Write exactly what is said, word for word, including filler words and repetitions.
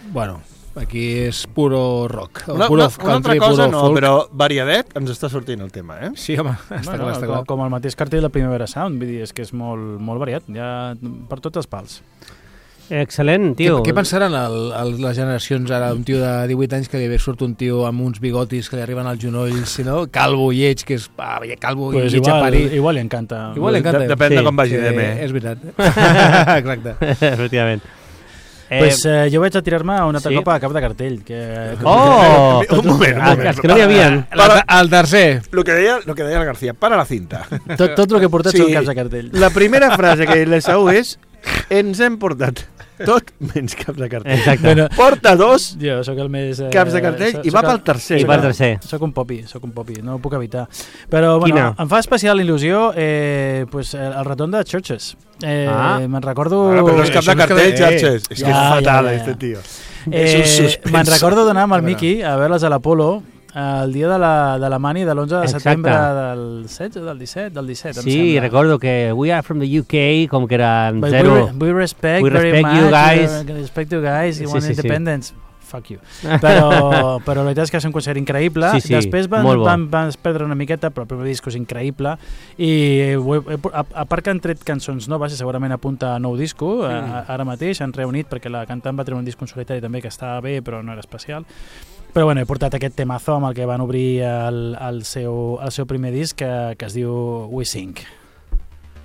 Bueno, aquí és puro rock. Una, puro una, una altra country, cosa puro no, folk. però variadet ens està sortint el tema, eh? Sí, home, està bueno, clar, està com, clar. com el mateix cartell de Primavera Sound, vull dir, és que és molt, molt variat, ja per tots els pals. Excel·lent, tio. Què, què pensaran el, el, les generacions ara? Un tio de divuit anys que li ve surt un tio amb uns bigotis que li arriben als genolls, no? Calvo, lleig, que és ah, calvo Pues i lleig a igual, parir. igual li encanta. Igual li encanta. De, depèn Sí. de com vagi Sí, de me. és veritat. Exacte. Efectivament. Eh, Pues eh, jo vaig a tirar-me un altre sí. cop a cap de cartell. Que, que oh! Un moment, un Ah, moment. els que no n'hi havia. Para, El tercer. lo que deia, lo que deia el García, para la cinta. tot, tot el que he portat Sí. són caps de cartell. La primera frase que l'Esaú és ens hem portat tot menys caps de cartell. Exacte. Bueno, Porta dos jo sóc el més... Eh, caps de cartell soc- i va soc pel el- tercer. I va el tercer. Soc un popi, soc un popi, no ho puc evitar. Però bueno, Quina? em fa especial il·lusió eh, pues, el retorn de Churches. Eh, Ah. Me'n recordo... Ara, però no és cap Això de no és que cartell, de- xarxes. És que Ja, és fatal, ja, ja. este tio. Eh, És un suspens. Me'n recordo d'anar amb el A veure. Miqui a veure-les a l'Apolo el dia de la, de la mani de l'onze de Exacte. setembre del setze, del disset, del disset, em Sí, sembla. recordo que we are from the U K, com que eren But zero. We, we respect We very respect much. you guys. We respect you guys. You Sí, want sí, sí. independence. Fuck you. Però, però la veritat és que va ser un concert increïble. Sí, sí, Després van, molt bo. van, van perdre una miqueta, però el primer disc és increïble. I ho he, he, a, a part que han tret cançons noves i segurament apunta a nou disco, mm. a, ara mateix han reunit perquè la cantant va treure un disc en solitari també que estava bé però no era especial. Però bueno, he portat aquest temazo amb el que van obrir el, el, seu, el seu primer disc que, que es diu We Sing.